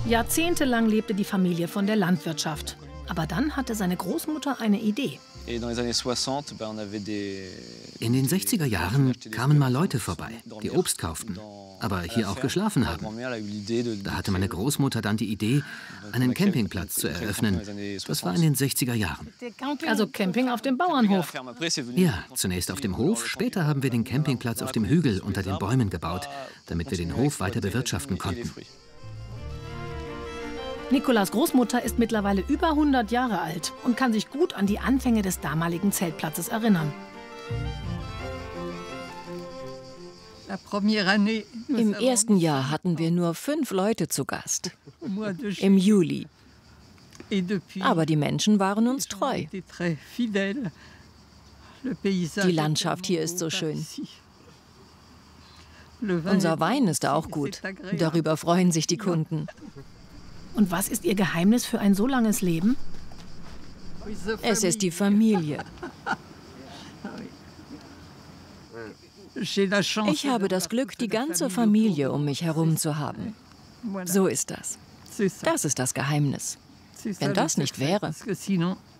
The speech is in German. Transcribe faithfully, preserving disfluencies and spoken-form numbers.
Jahrzehntelang lebte die Familie von der Landwirtschaft. Aber dann hatte seine Großmutter eine Idee. In den sechziger Jahren kamen mal Leute vorbei, die Obst kauften, aber hier auch geschlafen haben. Da hatte meine Großmutter dann die Idee, einen Campingplatz zu eröffnen. Das war in den sechziger Jahren. Also Camping auf dem Bauernhof. Ja, zunächst auf dem Hof, später haben wir den Campingplatz auf dem Hügel unter den Bäumen gebaut, damit wir den Hof weiter bewirtschaften konnten. Nicolas Großmutter ist mittlerweile über hundert Jahre alt und kann sich gut an die Anfänge des damaligen Zeltplatzes erinnern. Im ersten Jahr hatten wir nur fünf Leute zu Gast. Im Juli. Aber die Menschen waren uns treu. Die Landschaft hier ist so schön. Unser Wein ist auch gut. Darüber freuen sich die Kunden. Und was ist Ihr Geheimnis für ein so langes Leben? Es ist die Familie. Ich habe das Glück, die ganze Familie um mich herum zu haben. So ist das. Das ist das Geheimnis. Wenn das nicht wäre.